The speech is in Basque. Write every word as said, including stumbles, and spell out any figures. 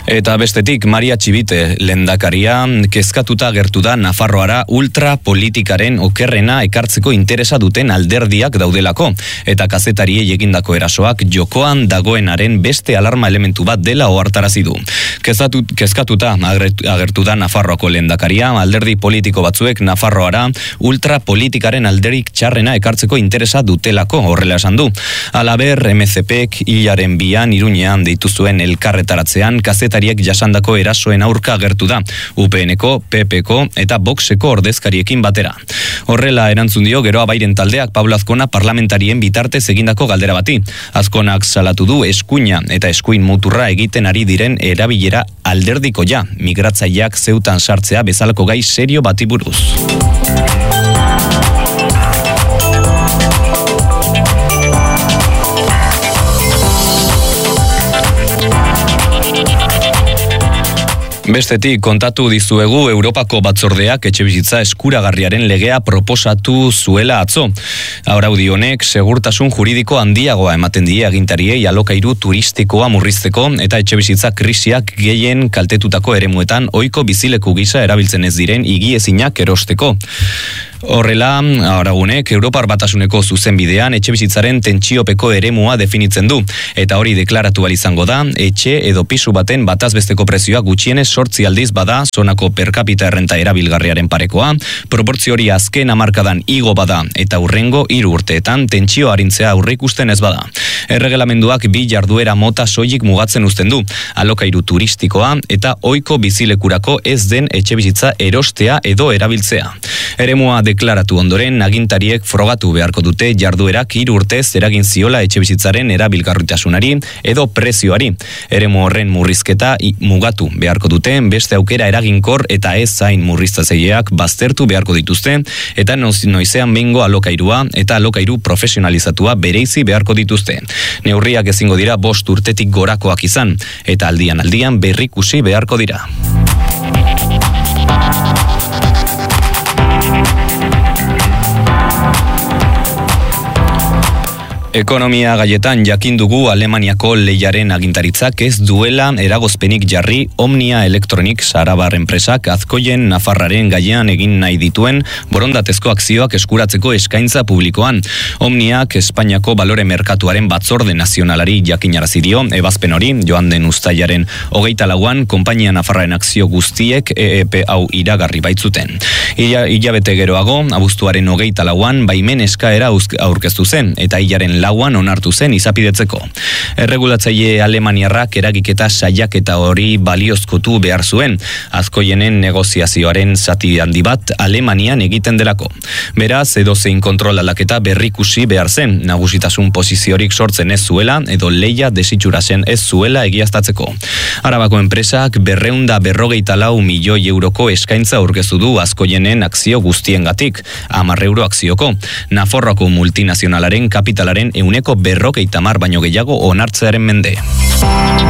Eta bestetik, Maria Txibite lehendakaria kezkatuta gertu da Nafarroara ultrapolitikaren okerrena ekartzeko interesa duten alderdiak daudelako, eta kazetariei egindako erasoak jokoan dagoenaren beste alarma elementu bat dela ohartarazi du. Kezatu, kezkatuta agertu da Nafarroako lehendakaria, alderdi politiko batzuek Nafarroara ultrapolitikaren alderik txarrena ekartzeko interesa dutelako, horrela esan du. Halaber, M C Pk hilaren bian Iruñean deitu zuen elkarretaratzean kazetariek jasandako erasoen aurka agertu da, U P Nko, P Pko eta Voxeko ordezkariekin batera. Horrela erantzun dio Geroa Bairen taldeak Pablo Azkona parlamentarien bitartez egindako galdera bati. Azkonak salatu du eskuina eta eskuin muturra egiten ari diren erabilera alderdiko ja, migratzaileak zeutan sartzea bezalako gai serio bati buruz. Bestetik, kontatu dizuegu Europako batzordeak etxebizitza eskuragarriaren legea proposatu zuela atzo. Araudi honek segurtasun juridiko handiagoa ematen die agintariei alokairu turistikoa murrizteko eta etxebizitza krisiak gehien kaltetutako eremuetan ohiko bizileku gisa erabiltzen ez diren higiezinak erosteko. Horrela, Aragunek Europar Batasuneko zuzenbidean etxebizitzaren tentsiopeko eremua definitzen du, eta hori deklaratu ahal izango da, etxe edo pisu baten batazbesteko prezioa gutxienez sortzi aldiz bada zonako per capita errenta erabilgarriaren parekoa, proportzio hori azken hamarkadan igo bada eta hurrengo hiru urteetan tentsio arintzea aurreikusten ez bada. Erregelamenduak bi jarduera mota soilik mugatzen uzten du, alokairu turistikoa eta ohiko bizilekurako ez den etxebizitza erostea edo erabiltzea. Eremua deklaratu ondoren, agintariek frogatu beharko dute jarduerak hiru urtez eragin ziola etxebizitzaren erabilgarritasunari edo prezioari. Eremu horren murrizketa mugatu beharko dute, beste aukera eraginkor eta ez zain murriztatzaileak baztertu beharko dituzte, eta noizean behingo alokairua eta alokairu profesionalizatua bereizi beharko dituzte. Neurriak ezingo dira bost urtetik gorakoak izan, eta aldian aldian berrikusi beharko dira. Ekonomia gaietan jakin dugu Alemaniako lehiaren agintaritzak ez duela eragozpenik jarri Omnia Electronics arabar enpresak Azkoien Nafarraren gaian egin nahi dituen borondatezko akzioak eskuratzeko eskaintza publikoan. Omniak Espainiako balore merkatuaren batzorde nazionalari jakinarazi dio ebazpen hori joan den uztailaren hogeita lauan konpainia Nafarraren akzio guztiek E E P hau iragarri baitzuten. Hilabete geroago, abuztuaren hogeita lauan baimen eskaera aurkeztu zen eta hilaren lauan onartu zen izapidetzeko. Erregulatzaile alemaniarrak eragiketa saiaketa hori baliozkotu behar zuen, Azkoienen negoziazioaren zati handi bat Alemanian egiten delako. Beraz, edozein kontrol aldaketa berrikusi behar zen, nagusitasun posiziorik sortzen ez zuela edo lehia desitxura zen ez zuela egiaztatzeko. Arabako enpresak berreunda berrogeita lau milioi euroko eskaintza aurkeztu du Azkoienen akzio guztiengatik, hamar euro akzioko. Nafarroako multinazionalaren kapitalaren euneko berrogeita hamar baino gehiago onartzearen mende.